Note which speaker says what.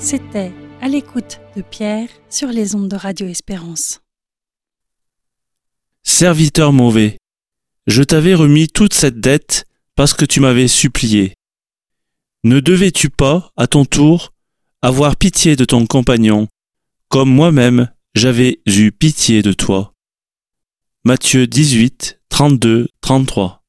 Speaker 1: C'était À l'écoute de Pierre sur les ondes de Radio Espérance.
Speaker 2: Serviteur mauvais, je t'avais remis toute cette dette parce que tu m'avais supplié. Ne devais-tu pas, à ton tour, avoir pitié de ton compagnon, comme moi-même j'avais eu pitié de toi? Matthieu 18, 32, 33.